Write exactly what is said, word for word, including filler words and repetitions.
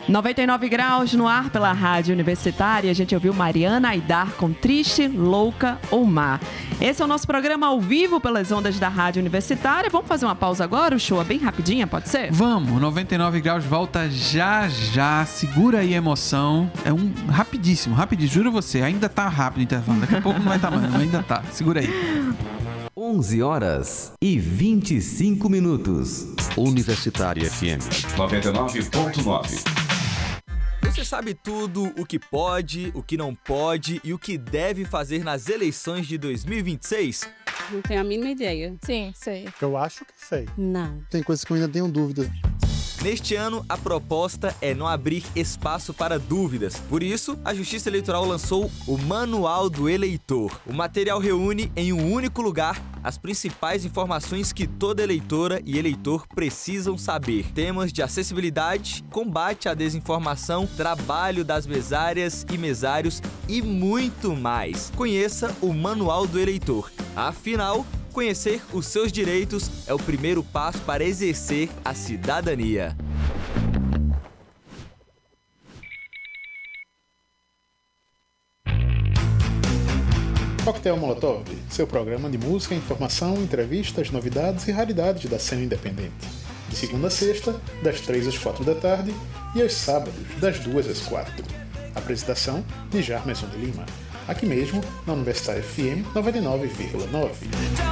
noventa e nove graus no ar pela Rádio Universitária. A gente ouviu Mariana Aidar com Triste, Louca ou Má. Esse é o nosso programa ao vivo pelas ondas da Rádio Universitária. Vamos fazer uma pausa agora? O show é bem rapidinha, pode ser? Vamos, noventa e nove graus volta já já. Segura aí a emoção. É um rapidíssimo, rapidíssimo. Juro você, ainda tá rápido o intervalo. Daqui a pouco não vai estar mais, mas ainda tá. Segura aí. onze horas e vinte e cinco minutos. Universitária F M noventa e nove ponto nove. Você sabe tudo o que pode, o que não pode e o que deve fazer nas eleições de dois mil e vinte e seis? Não tenho a mínima ideia. Sim, sei. Eu acho que sei. Não. Tem coisas que eu ainda tenho dúvida. Neste ano, a proposta é não abrir espaço para dúvidas. Por isso, a Justiça Eleitoral lançou o Manual do Eleitor. O material reúne em um único lugar as principais informações que toda eleitora e eleitor precisam saber. Temas de acessibilidade, combate à desinformação, trabalho das mesárias e mesários e muito mais. Conheça o Manual do Eleitor. Afinal, conhecer os seus direitos é o primeiro passo para exercer a cidadania. Coquetel Molotov, seu programa de música, informação, entrevistas, novidades e raridades da cena independente. De segunda a sexta, das três às quatro da tarde e aos sábados, das duas às quatro. Apresentação de Jarmerson de Lima, aqui mesmo na Universitária F M noventa e nove vírgula nove.